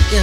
selanjutnya.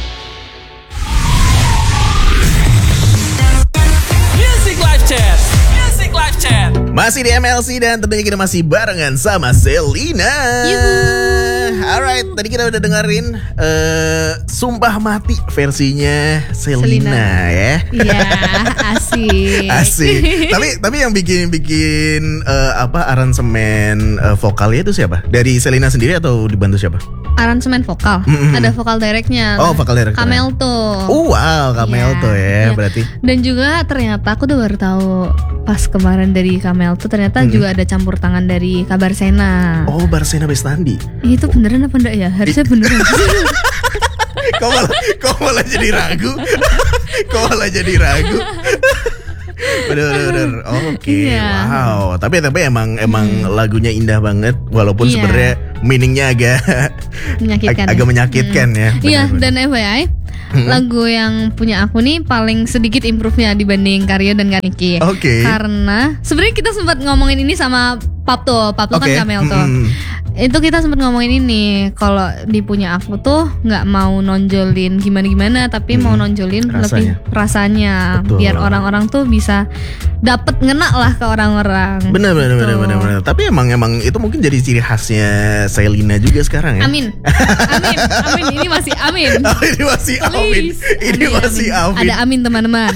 Music Live Chat. Music Live Chat. Masih di MLC dan tentunya kita masih barengan sama Selina. Alright, tadi kita udah dengerin Sumpah Mati versinya Selina ya. Iya, asik. Asik. Tapi yang bikin aransemen vokalnya itu siapa? Dari Selina sendiri atau dibantu siapa? Aransemen vokal. Ada vokal directnya. Oh, vokal director. Kamelto. Wow, Kamelto ya berarti. Dan juga ternyata aku tuh baru tahu pas kemarin dari Kamelto ternyata juga ada campur tangan dari Kabarsena. Oh, Barsena Bestandi. Itu beneran apa enggak ya? Harusnya beneran. Kok malah jadi ragu? Bener. Oke. Iya. Wow. Tapi emang lagunya indah banget. Walaupun sebenarnya meaningnya agak menyakitkan ya. Iya. Dan FYI, lagu yang punya aku nih paling sedikit improve-nya dibanding Karyo dan Kaniki. Oke. Karena sebenarnya kita sempat ngomongin ini sama Papto kan Kamelto. Itu kita sempat ngomongin ini, kalau di punya aku tuh nggak mau nonjolin gimana tapi mau nonjolin lebih rasanya. Betul. Biar orang-orang tuh bisa dapet ngena lah ke orang-orang. Bener. Tapi emang itu mungkin jadi ciri khasnya Selina juga sekarang ya. Amin. Ini masih amin. Oh, ini masih amin. Ini masih amin. Ada amin teman-teman.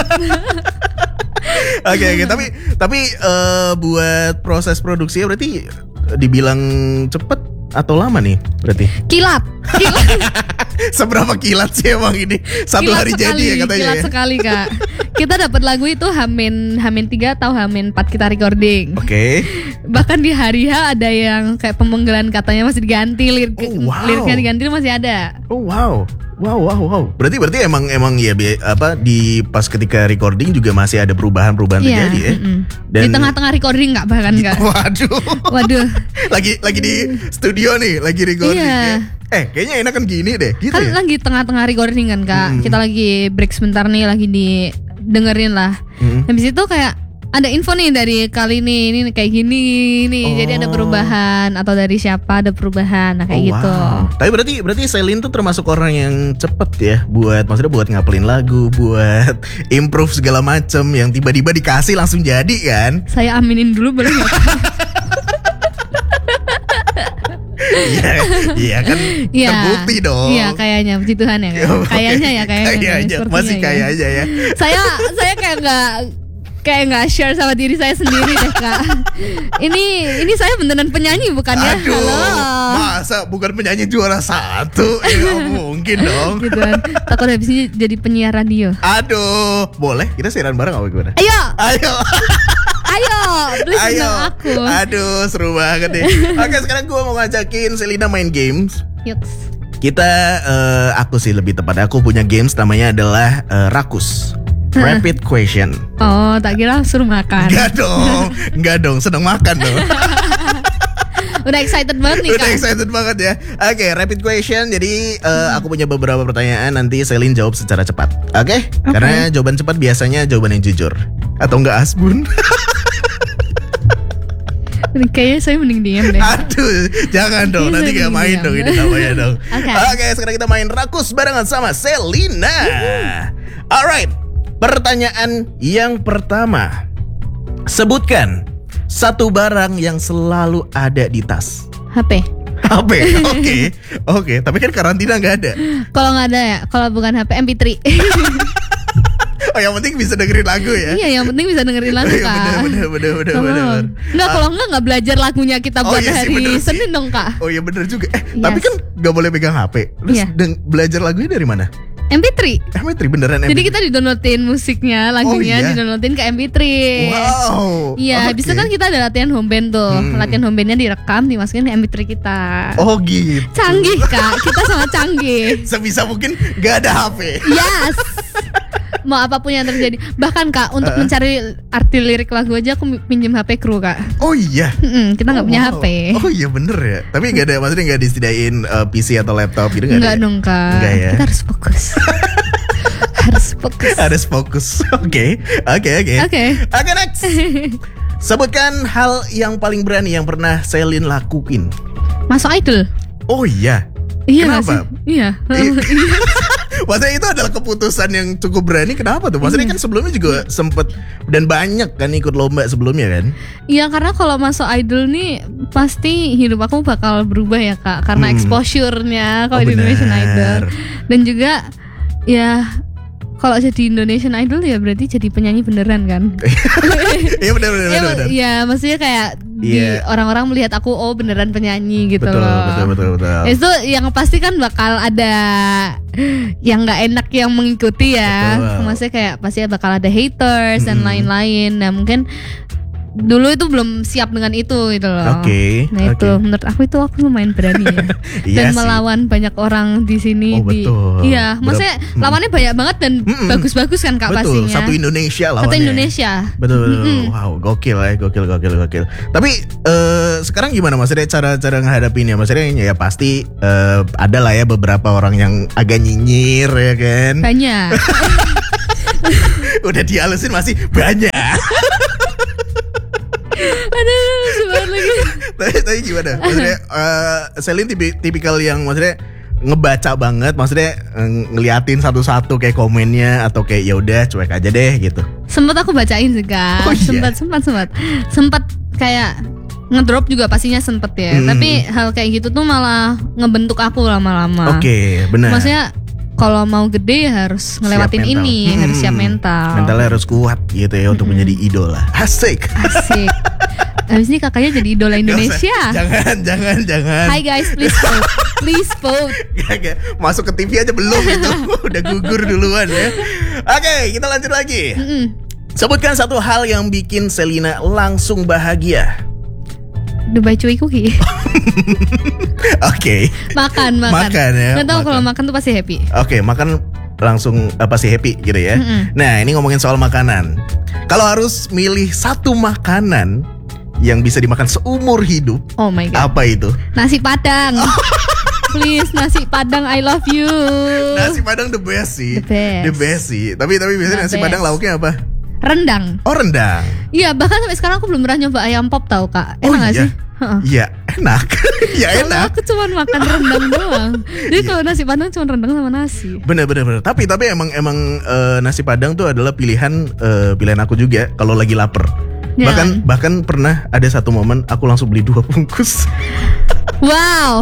Oke. Tapi buat proses produksinya berarti dibilang cepet atau lama nih berarti? Kilat. Seberapa kilat sih emang ini? Satu Kilat hari sekali, jadi ya katanya kilat ya? sekali Kak. Kita dapat lagu itu Hamin 3 atau Hamin 4 kita recording. Oke. Bahkan di hari H ada yang kayak pemenggalan katanya masih diganti, liriknya diganti masih ada. Oh wow. Berarti emang ya di pas ketika recording juga masih ada perubahan terjadi ya. Dan di tengah-tengah recording nggak bahkan nggak. Waduh. lagi di studio nih, lagi recording ya. Kayaknya enakan gini deh, gitu kan ya. Lagi tengah-tengah recording kan Kak. Kita lagi break sebentar nih, lagi dengerin lah. Habis itu kayak ada info nih dari kali ini kayak gini nih. Jadi ada perubahan, atau dari siapa ada perubahan, nah kayak gitu. Tapi berarti Selin tuh termasuk orang yang cepet ya maksudnya buat ngapelin lagu, buat improve segala macem yang tiba-tiba dikasih langsung jadi kan. Saya aminin dulu boleh nggak? Iya kan terbukti dong. Iya kayaknya puji Tuhan ya. Kayaknya. Masih kayaknya ya. Saya kayak nggak share sama diri saya sendiri deh Kak. Ini saya beneran penyanyi bukan ya? Aduh, halo. masa bukan penyanyi juara 1? Ya gak mungkin dong. Gitu kan. Takut habis ini jadi penyiar radio. Aduh, boleh kita siaran bareng apa gimana? Ayo, please undang aku. Aduh, seru banget deh. Oke, sekarang gue mau ngajakin Selina main games. Yuts. Aku sih lebih tepat. Aku punya games namanya adalah Rakus. Rapid question. Oh, tak kira suruh makan. Enggak dong, sedang makan dong. Udah excited banget nih Kak. Udah excited banget ya. Oke, rapid question. Jadi aku punya beberapa pertanyaan, nanti Selin jawab secara cepat. Oke? Karena jawaban cepat biasanya jawaban yang jujur. Atau enggak asbun. Kayaknya saya mending diam deh. Aduh, jangan dong. Nanti gak main dong ini namanya dong. Oke, sekarang kita main Rakus barengan sama Selina. Alright. Pertanyaan yang pertama. Sebutkan satu barang yang selalu ada di tas. HP. Oke. Tapi kan karantina gak ada. Kalau nggak ada ya, kalau bukan HP MP3. Oh, yang penting bisa dengerin lagu ya. Iya, yang penting bisa dengerin lagu Kak. Bener. Kalau nggak belajar lagunya kita buat hari Senin dong Kak. Oh iya bener juga. Tapi kan gak boleh pegang HP. Terus belajar lagunya dari mana? MP3 beneran MP3. Jadi kita di-downloadin musiknya, lagunya di-downloadin ke MP3. Wow. Iya, habis itu kan kita ada latihan home band tuh. Latihan home bandnya direkam, dimasukin ke MP3 kita. Oh gitu. Canggih Kak, kita sangat canggih. Sebisa mungkin gak ada HP. Yes. Mau apapun yang terjadi. Bahkan Kak, untuk mencari arti lirik lagu aja aku pinjam HP kru Kak. Oh iya. Kita gak punya HP. Oh iya bener ya. Tapi gak ada, maksudnya gak disediain PC atau laptop gitu gak ada? Enggak dong Kak. Enggak ya. Kita harus fokus. Harus fokus. Oke, next. Sebutkan hal yang paling berani yang pernah Selin lakuin. Masuk idol. Oh iya. Iya nggak Kenapa? sih? Iya. Maksudnya itu adalah keputusan yang cukup berani. Kenapa tuh? Maksudnya kan sebelumnya juga sempet dan banyak kan ikut lomba sebelumnya kan? Iya, karena kalau masuk idol nih pasti hidup aku bakal berubah ya Kak, karena exposure-nya kalau di benar. Indonesian Idol. Dan juga ya kalau jadi Indonesian Idol ya berarti jadi penyanyi beneran kan? Iya benar. Ya maksudnya kayak Iya. orang-orang melihat aku beneran penyanyi gitu Betul, loh. betul. Itu yang pasti kan bakal ada yang nggak enak yang mengikuti ya. Betul. Maksudnya kayak pasti bakal ada haters dan lain-lain. Nah mungkin dulu itu belum siap dengan itu gitu loh. Oke, Nah itu oke. menurut aku lumayan berani ya. Iya Dan sih. melawan banyak orang di sini. Oh, betul. Iya, maksudnya lawannya banyak banget dan bagus-bagus kan Kak Betul, pastinya. satu Indonesia lawannya. Satu Indonesia. Betul. Wow, gokil ya, gokil. Tapi sekarang gimana maksudnya cara menghadapinya? Maksudnya ya pasti ada lah ya beberapa orang yang agak nyinyir ya kan. Banyak. Udah dihalusin masih banyak. Aduh, sebentar lagi. Tapi gimana? Maksudnya Selin tipikal yang maksudnya ngebaca banget, maksudnya ngeliatin satu-satu kayak komennya atau kayak ya udah cuek aja deh gitu. Sempat aku bacain sih Kak. Oh, iya? Sempat kayak ngedrop juga pastinya sempet ya. Tapi hal kayak gitu tuh malah ngebentuk aku lama-lama. Oke, benar. Maksudnya kalau mau gede ya harus ngelewatin Siap mental. ini, harus siap mental. Mentalnya harus kuat gitu ya untuk menjadi idola. Asik. Asik. Habis ini kakaknya jadi idola Indonesia. Jangan. Hai guys, please vote. Please vote. Gak. Masuk ke TV aja belum itu. Udah gugur duluan ya. Oke, kita lanjut lagi. Sebutkan satu hal yang bikin Selina langsung bahagia. Dubai Chewy Cookie. Oke. Makan. Makan ya, Nggak tahu makan. kalau makan tuh pasti happy. Oke, makan langsung pasti happy gitu ya. Nah, ini ngomongin soal makanan. Kalau harus milih satu makanan yang bisa dimakan seumur hidup, Oh my god. apa itu? Nasi Padang. Please, nasi Padang, I love you. Nasi Padang the best sih. The best. sih. Tapi biasanya The nasi Padang best. lauknya apa? Rendang. Oh, rendang. Iya, bahkan sampai sekarang aku belum pernah nyoba ayam pop tau Kak. Oh, Enak gak iya? sih? Heeh. Iya, enak. Ya Soalnya enak. aku cuma makan rendang doang. Jadi kalau nasi Padang cuma rendang sama nasi. Bener. Tapi emang nasi Padang tuh adalah pilihan aku juga kalau lagi lapar. Ya. Bahkan pernah ada satu momen aku langsung beli 2 bungkus. Wow.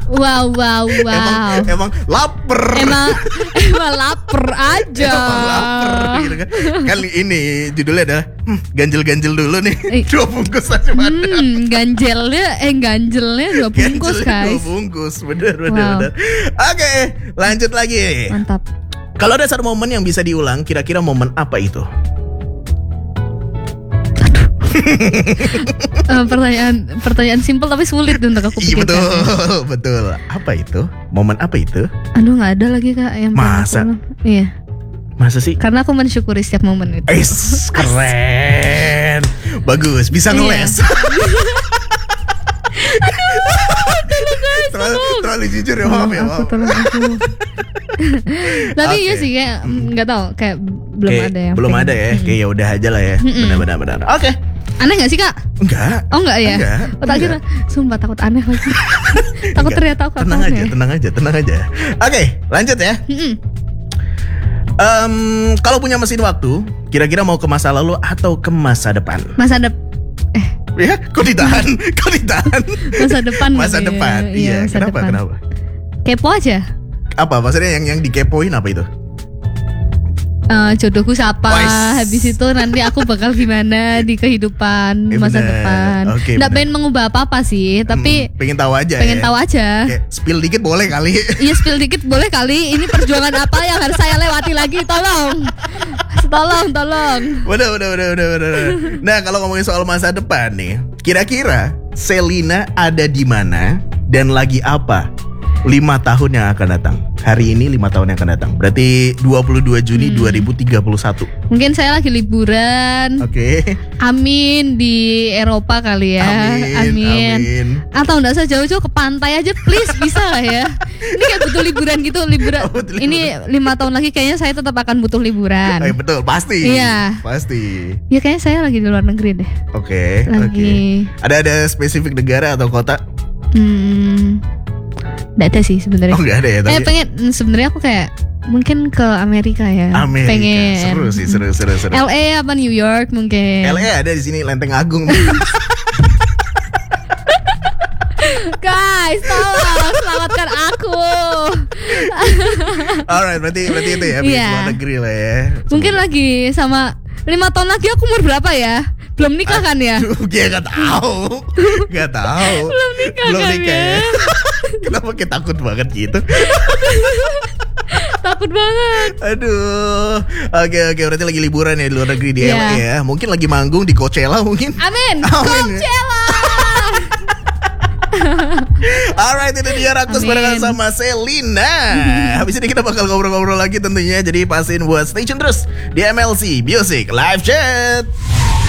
Emang lapar. Emang lapar aja. Emang lapar gitu kan. Kan ini judulnya adalah ganjel-ganjel dulu nih. 2 bungkus nasi Padang. Ganjelnya 2 bungkus Ganjel 2 guys. bungkus. Bener. Wow. Oke, lanjut lagi. Mantap. Kalau ada satu momen yang bisa diulang, kira-kira momen apa itu? Pertanyaan simpel tapi sulit untuk aku Iya pikirkan. betul. Apa itu? Momen apa itu? Aduh, nggak ada lagi Kak yang pernah Masa? aku- Iya. Masa sih? Karena aku mensyukuri setiap momen itu. Keren. Bagus, bisa ngeles. Terlalu jujur ya, maaf ya. Aku Maaf. tolong aku. Tapi Oke. iya sih kayak nggak tahu kayak belum Kayak ada yang belum pengen. ada ya. Kayak ya udah aja lah ya. Benar. Oke. Aneh gak sih Kak? Enggak. Oh enggak ya? Enggak, Oh tak kira. Sumpah takut aneh lagi. Takut Enggak. ternyata aku Tenang aneh. aja. Oke, lanjut ya. Kalau punya mesin waktu, kira-kira mau ke masa lalu atau ke masa depan? Masa Ya, kok ditahan? masa depan. Masa gitu ya. depan. Iya, masa kenapa? depan. Kenapa? Kepo aja. Apa maksudnya yang dikepoin apa itu? Jodohku siapa? Wais. Habis itu nanti aku bakal gimana di kehidupan masa Bener. depan. Oke, Nggak bener. pengen mengubah apa-apa sih, tapi pengen tahu aja. pengen ya? tahu aja. Kayak spill dikit boleh kali. Iya, spill dikit boleh kali. Ini perjuangan apa yang harus saya lewati lagi? Tolong. Bener. Nah, kalau ngomongin soal masa depan nih, kira-kira Selina ada di mana dan lagi apa 5 tahun yang akan datang? Hari ini 5 tahun yang akan datang. Berarti 22 Juni 2031. Mungkin saya lagi liburan. Oke. Amin di Eropa kali ya. Amin. Atau enggak usah jauh-jauh ke pantai aja please, bisa lah ya. Ini kayak butuh liburan gitu, liburan. Oh, butuh Ini 5 tahun lagi kayaknya saya tetap akan butuh liburan. Betul, pasti. Iya. Pasti. Ya kayaknya saya lagi di luar negeri deh. Oke. Lagi. Ada spesifik negara atau kota? Nggak ada sih sebenarnya. Oh nggak ada ya. Tapi pengen sebenarnya aku kayak mungkin ke Amerika ya. Amerika. Pengen. Seru sih, seru. LA apa New York mungkin. LA ada di sini, Lenteng Agung. Guys, tolong selamatkan aku. Alright, berarti itu ya, pergi luar negeri lah ya. Mungkin lagi sama 5 tahun lagi aku umur berapa ya? Belum nikah kan ya? Gue gak tahu. Belum nikah ya. Kenapa kita takut banget gitu? Takut banget. Aduh. Oke, berarti lagi liburan ya di luar negeri di LA ya. Mungkin lagi manggung di Coachella mungkin. Amin. Coachella. Alright, itu dia Rakus barengan sama Selina. Habis ini kita bakal ngobrol-ngobrol lagi tentunya. Jadi pastiin buat stay tune terus di MLC Music Live Chat.